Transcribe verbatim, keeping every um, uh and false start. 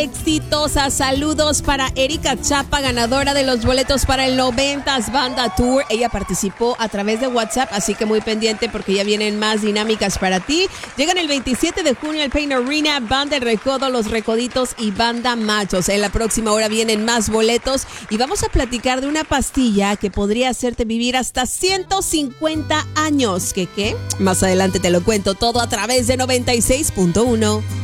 exitosa. Saludos para Erika Chapa, ganadora de los boletos para el noventas Banda Tour. Ella participó a través de WhatsApp, así que muy pendiente porque ya vienen más dinámicas para ti. Llegan el veintisiete de junio al Pain Arena, Banda El Recodo, Los Recoditos y Banda Machos. En la próxima hora vienen más boletos y vamos a platicar de una pastilla que podría hacerte vivir hasta ciento cincuenta años. ¿Qué qué? Más adelante te lo cuento todo a través de noventa y seis punto uno.